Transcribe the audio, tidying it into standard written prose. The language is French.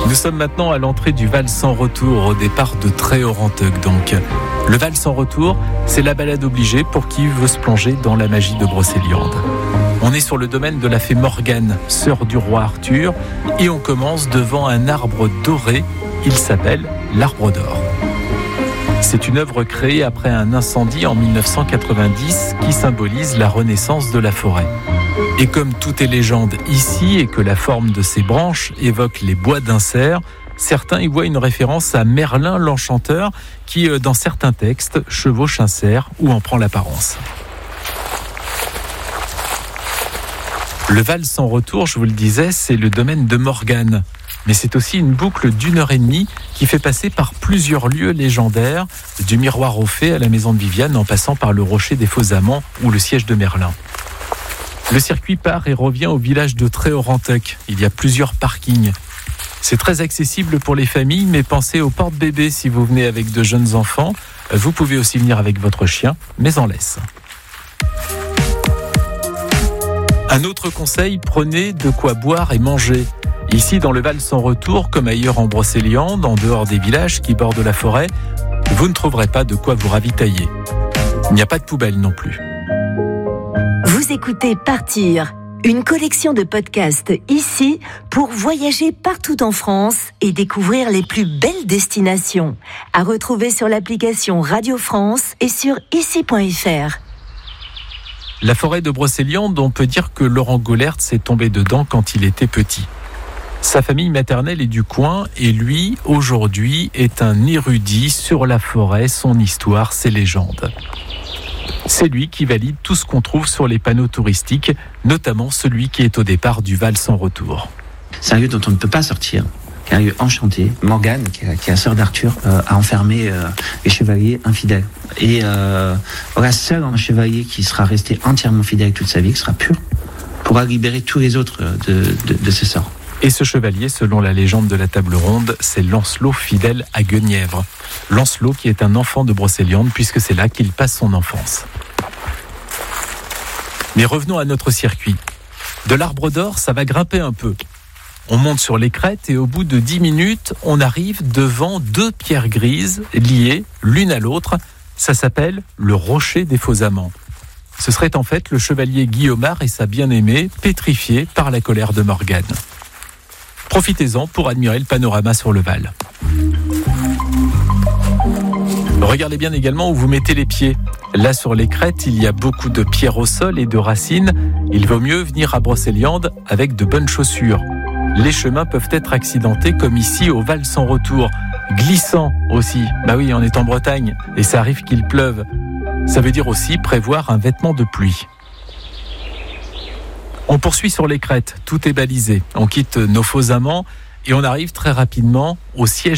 Nous sommes maintenant à l'entrée du Val sans retour, au départ de Tréoranteuc donc. Le Val sans retour, c'est la balade obligée pour qui veut se plonger dans la magie de Brocéliande. On est sur le domaine de la fée Morgane, sœur du roi Arthur, et on commence devant un arbre doré. Il s'appelle l'Arbre d'Or. C'est une œuvre créée après un incendie en 1990 qui symbolise la renaissance de la forêt. Et comme tout est légende ici et que la forme de ses branches évoque les bois d'un cerf, certains y voient une référence à Merlin l'Enchanteur qui, dans certains textes, chevauche un cerf ou en prend l'apparence. Le Val sans retour, je vous le disais, c'est le domaine de Morgane. Mais c'est aussi une boucle d'1h30 qui fait passer par plusieurs lieux légendaires, du miroir aux fées à la maison de Viviane en passant par le rocher des Faux Amants ou le siège de Merlin. Le circuit part et revient au village de Tréoranteuc. Il y a plusieurs parkings. C'est très accessible pour les familles, mais pensez aux porte-bébés si vous venez avec de jeunes enfants. Vous pouvez aussi venir avec votre chien, mais en laisse. Un autre conseil, prenez de quoi boire et manger. Ici, dans le Val sans retour, comme ailleurs en Brocéliande, en dehors des villages qui bordent la forêt, vous ne trouverez pas de quoi vous ravitailler. Il n'y a pas de poubelle non plus. Vous écoutez Partir, une collection de podcasts ici pour voyager partout en France et découvrir les plus belles destinations. À retrouver sur l'application Radio France et sur ici.fr. La forêt de Brocéliande, on peut dire que Laurent Gollert s'est tombé dedans quand il était petit. Sa famille maternelle est du coin et lui, aujourd'hui, est un érudit sur la forêt, son histoire, ses légendes. C'est lui qui valide tout ce qu'on trouve sur les panneaux touristiques, notamment celui qui est au départ du Val sans retour. C'est un lieu dont on ne peut pas sortir, qui est un lieu enchanté. Morgane, qui est la sœur d'Arthur, a enfermé les chevaliers infidèles. Et voilà, seul un chevalier qui sera resté entièrement fidèle toute sa vie, qui sera pur, pourra libérer tous les autres de ce sort. Et ce chevalier, selon la légende de la table ronde, c'est Lancelot fidèle à Guenièvre. Lancelot qui est un enfant de Brocéliande puisque c'est là qu'il passe son enfance. Mais revenons à notre circuit. De l'Arbre d'Or, ça va grimper un peu. On monte sur les crêtes et au bout de 10 minutes, on arrive devant 2 pierres grises liées l'une à l'autre. Ça s'appelle le Rocher des Faux Amants. Ce serait en fait le chevalier Guillaumard et sa bien-aimée pétrifiés par la colère de Morgane. Profitez-en pour admirer le panorama sur le Val. Regardez bien également où vous mettez les pieds. Là, sur les crêtes, il y a beaucoup de pierres au sol et de racines. Il vaut mieux venir à Brocéliande avec de bonnes chaussures. Les chemins peuvent être accidentés, comme ici au Val sans retour. Glissant aussi. Bah oui, on est en Bretagne et ça arrive qu'il pleuve. Ça veut dire aussi prévoir un vêtement de pluie. On poursuit sur les crêtes, tout est balisé. On quitte nos Faux Amants et on arrive très rapidement au siège